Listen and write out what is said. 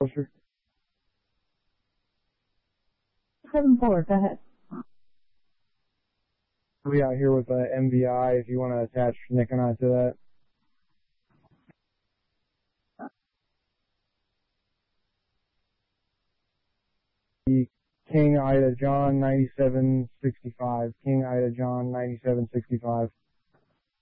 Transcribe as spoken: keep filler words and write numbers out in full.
seven four, go ahead. We out here with uh, M V I if you want to attach Nick and I to that. The King Ida John ninety-seven sixty-five. King Ida John ninety-seven sixty-five.